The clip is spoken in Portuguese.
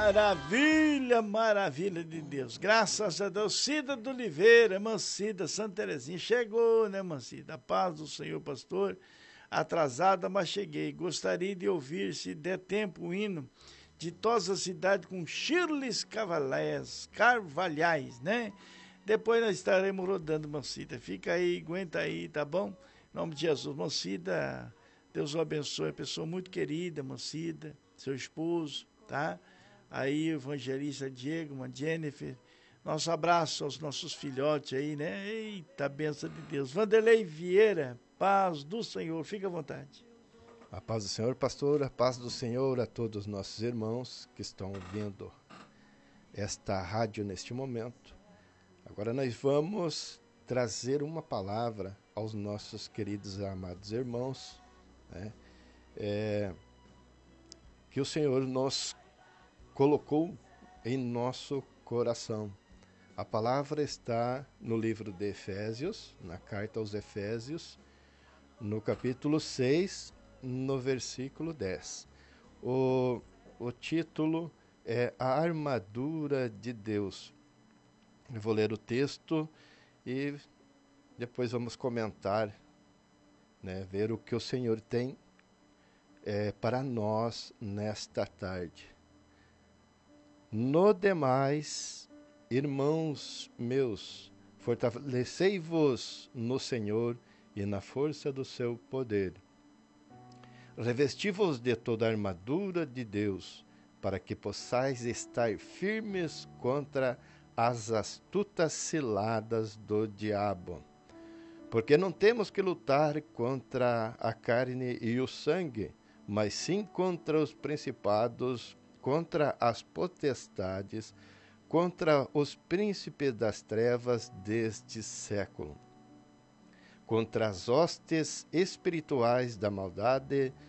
Maravilha, maravilha de Deus. Graças a Deus. Cida do Oliveira, Mancida, Santa Terezinha. Chegou, né, Mancida? A paz do Senhor, pastor. Atrasada, mas cheguei. Gostaria de ouvir, se der tempo, o hino de Tosa Cidade com Shirley Carvalhais, né? Depois nós estaremos rodando, Mancida. Fica aí, aguenta aí, tá bom? Em nome de Jesus. Mancida, Deus o abençoe. Pessoa muito querida, Mancida, seu esposo, tá? Aí o evangelista Diego, uma Jennifer, nosso abraço aos nossos filhotes aí, né? Eita, benção de Deus. Vanderlei Vieira, paz do Senhor, fica à vontade. A paz do Senhor, pastor, a paz do Senhor a todos os nossos irmãos que estão ouvindo esta rádio neste momento. Agora nós vamos trazer uma palavra aos nossos queridos e amados irmãos, né? Que o Senhor nos colocou em nosso coração. A palavra está no livro de Efésios, na carta aos Efésios, no capítulo 6, no versículo 10. O título é A Armadura de Deus. Eu vou ler o texto e depois vamos comentar, né, ver o que o Senhor tem para nós nesta tarde. No demais, irmãos meus, fortalecei-vos no Senhor e na força do seu poder. Revesti-vos de toda a armadura de Deus, para que possais estar firmes contra as astutas ciladas do diabo. Porque não temos que lutar contra a carne e o sangue, mas sim contra os principados, contra as potestades, contra os príncipes das trevas deste século, contra as hostes espirituais da maldade